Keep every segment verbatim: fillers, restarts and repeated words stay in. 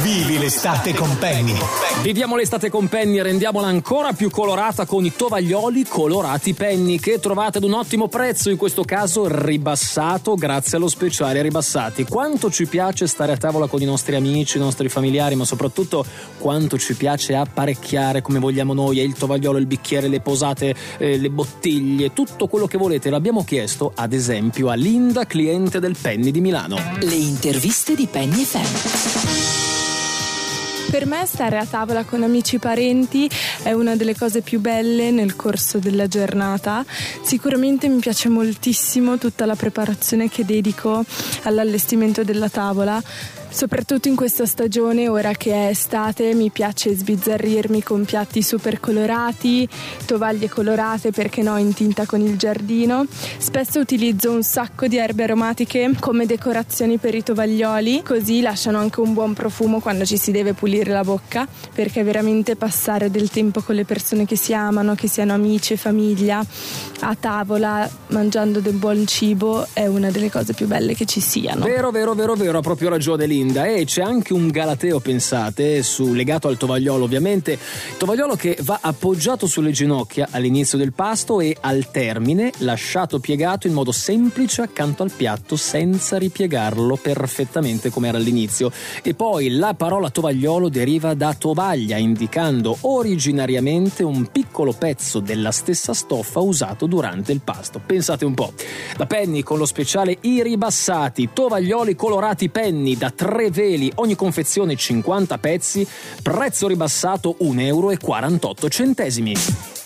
Vivi l'estate con Penny. Viviamo l'estate con Penny e rendiamola ancora più colorata con i tovaglioli colorati Penny, che trovate ad un ottimo prezzo, in questo caso ribassato grazie allo speciale ribassati. Quanto ci piace stare a tavola con i nostri amici, i nostri familiari, ma soprattutto quanto ci piace apparecchiare come vogliamo noi, il tovagliolo, il bicchiere, le posate, eh, le bottiglie, tutto quello che volete. L'abbiamo chiesto ad esempio a Linda, cliente del Penny di Milano. Le interviste di Penny F M. Per me stare a tavola con amici e parenti è una delle cose più belle nel corso della giornata. Sicuramente mi piace moltissimo tutta la preparazione che dedico all'allestimento della tavola. Soprattutto in questa stagione, ora che è estate, mi piace sbizzarrirmi con piatti super colorati, tovaglie colorate, perché no, in tinta con il giardino. Spesso utilizzo un sacco di erbe aromatiche come decorazioni per i tovaglioli, così lasciano anche un buon profumo quando ci si deve pulire la bocca, perché veramente passare del tempo con le persone che si amano, che siano amici e famiglia, a tavola, mangiando del buon cibo, è una delle cose più belle che ci siano. Vero, vero, vero, vero, ha proprio ragione Linda. E c'è anche un galateo, pensate, su, legato al tovagliolo ovviamente, tovagliolo che va appoggiato sulle ginocchia all'inizio del pasto e al termine lasciato piegato in modo semplice accanto al piatto senza ripiegarlo perfettamente come era all'inizio. E poi la parola tovagliolo deriva da tovaglia, indicando originariamente un piccolo pezzo della stessa stoffa usato durante il pasto. Pensate un po', la Penny con lo speciale i ribassati, tovaglioli colorati Penny da tre veli, ogni confezione cinquanta pezzi, prezzo ribassato un euro e quarantotto centesimi.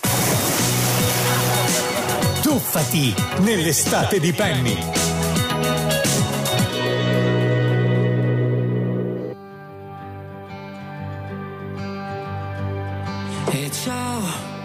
Tuffati nell'estate di Penny. E ciao,